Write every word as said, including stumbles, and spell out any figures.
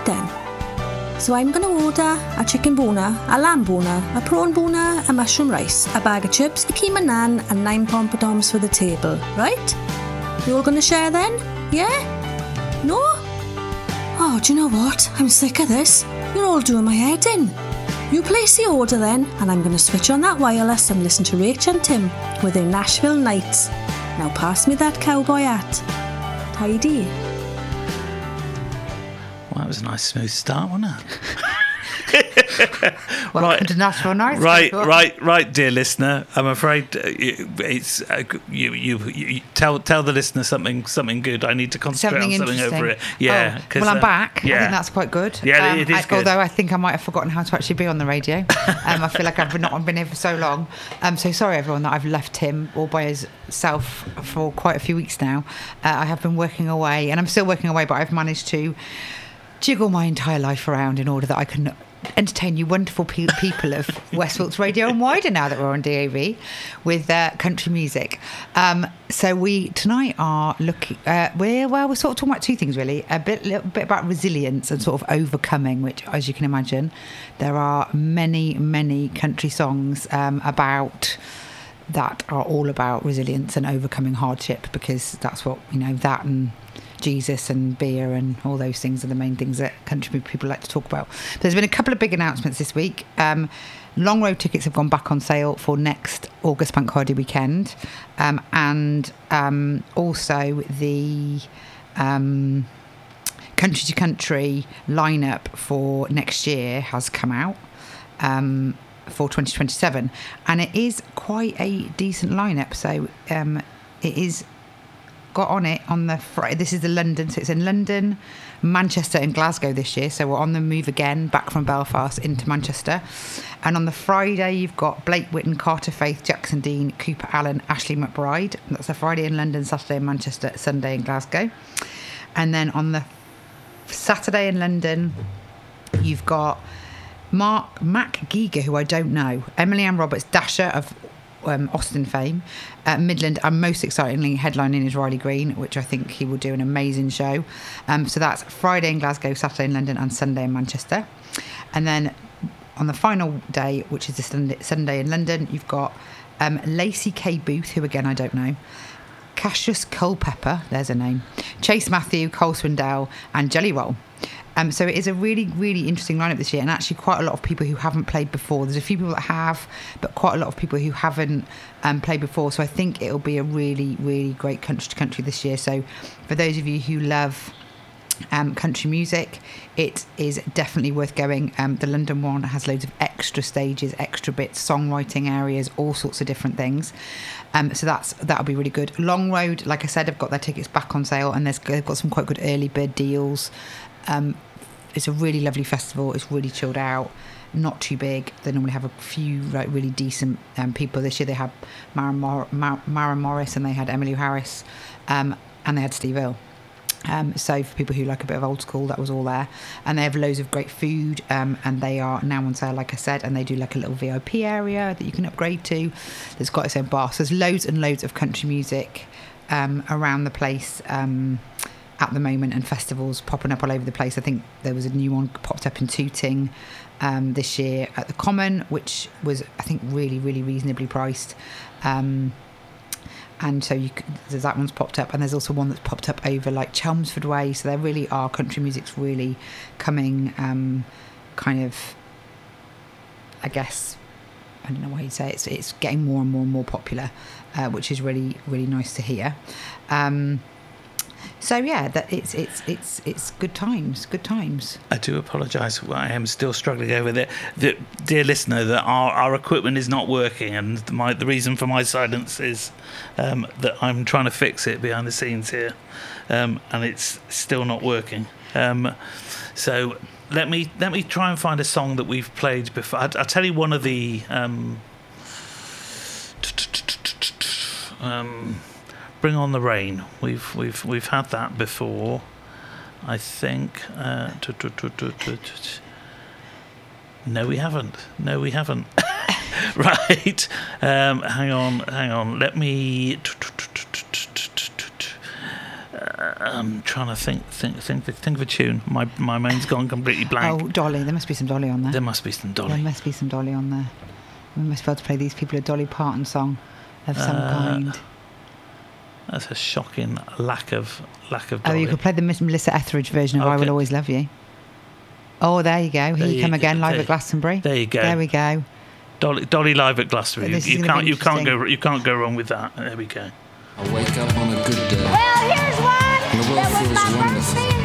right then. So I'm going to order a chicken boner, a lamb boner, a prawn boner, a mushroom rice, a bag of chips, a keema naan and nine pompadums for the table, right? You all going to share then? Yeah? No? Oh, do you know what? I'm sick of this. You're all doing my head in. You place the order then, and I'm going to switch on that wireless and listen to Rach and Tim with their Nashville Nights. Now pass me that cowboy hat. Tidy. Well, that was a nice smooth start, wasn't it? Welcome right. to Nashville Nights. Right, right, right, dear listener. I'm afraid uh, it's uh, you, you. You tell tell the listener something something good. I need to concentrate something on something over it. Yeah. Oh, well, I'm uh, back. Yeah. I think that's quite good. Yeah, um, it is I, good. Although I think I might have forgotten how to actually be on the radio. um, I feel like I've not been here for so long. Um, so sorry, everyone, that I've left him all by himself for quite a few weeks now. Uh, I have been working away, and I'm still working away, but I've managed to jiggle my entire life around in order that I can entertain you wonderful pe- people of West Wilts Radio and wider now that we're on D A B with uh, country music. Um, so we tonight are looking, uh, we're, well, we're sort of talking about two things really, a bit, little bit about resilience and sort of overcoming, which as you can imagine, there are many, many country songs um, about that are all about resilience and overcoming hardship, because that's what, you know, that and Jesus and beer and all those things are the main things that country people like to talk about. There's been a couple of big announcements this week. Um, long road tickets have gone back on sale for next August Bank Holiday weekend, um, and um, also the um, country to country lineup for next year has come out um, for twenty twenty-seven, and it is quite a decent lineup. So um, it is. Got on it on the Friday. This is the London, so it's in London, Manchester and Glasgow this year, so we're on the move again back from Belfast into Manchester. And on the Friday you've got Blake Whitten, Carter Faith, Jackson Dean, Cooper Allen, Ashley McBride. That's a Friday in London, Saturday in Manchester, Sunday in Glasgow. And then on the Saturday in London you've got Mark Mac Giga, who I don't know, Emily Ann Roberts, Dasher of Um, Austin fame, uh, Midland, and most excitingly headlining is Riley Green, which I think he will do an amazing show. Um, so that's Friday in Glasgow, Saturday in London and Sunday in Manchester. And then on the final day, which is the Sunday, Sunday in London, you've got um, Lacey K. Booth, who again I don't know, Cassius Culpepper, there's a name, Chase Matthew, Cole Swindell and Jelly Roll. Um, so it is a really, really interesting lineup this year, and actually quite a lot of people who haven't played before. There's a few people that have, but quite a lot of people who haven't um, played before. So I think it'll be a really, really great country to country this year. So for those of you who love um, country music, it is definitely worth going. Um, the London one has loads of extra stages, extra bits, songwriting areas, all sorts of different things. Um, so that's that'll be really good. Long Road, like I said, have got their tickets back on sale, and there's, they've got some quite good early bird deals. Um, it's a really lovely festival. It's really chilled out, not too big. They normally have a few like really decent um, people. This year they had Mara, Mor- Mar- Mara Morris and they had Emily Harris, um, and they had Steve Earle. Um, so for people who like a bit of old school, that was all there. And they have loads of great food, um, and they are now on sale, like I said, and they do like a little V I P area that you can upgrade to. There's got its own bar. So there's loads and loads of country music um, around the place um, at the moment, and festivals popping up all over the place. I think there was a new one popped up in Tooting um, this year at the Common, which was, I think, really, really reasonably priced. Um, and so you could, there's that one's popped up, and there's also one that's popped up over like Chelmsford Way. So there really are, country music's really coming um, kind of, I guess, I don't know what you'd say, it's it's getting more and more and more popular, uh, which is really, really nice to hear. Um, So yeah, that it's it's it's it's good times, good times. I do apologise. I am still struggling over there. The, dear listener, that our, our equipment is not working, and my the reason for my silence is um, that I'm trying to fix it behind the scenes here, um, and it's still not working. Um, so let me let me try and find a song that we've played before. I'll, I'll tell you one of the. Um, um, Bring On the Rain. We've we've we've had that before, I think. Uh, no, we haven't. No, we haven't. Right. Um, hang on. Hang on. Let me. Uh, I'm trying to think, think, think, think of a tune. My my mind's gone completely blank. Oh, Dolly. There must be some Dolly on there. There must be some Dolly. There must be some Dolly on there. We must be able to play these people a Dolly Parton song of some Uh, kind. That's a shocking lack of lack of Oh, Dolly. you could play the Miss Melissa Etheridge version of I Will Okay. Always Love You. Oh, there you go. Here There you you come go. again, live There- at Glastonbury. there you go. There we go. Dolly, Dolly live at Glastonbury. You, This is you gonna can't be you can't interesting. go you can't go wrong with that. There we go. I wake up on a good day. Well, here's one The world that was feels my first wonderful. thing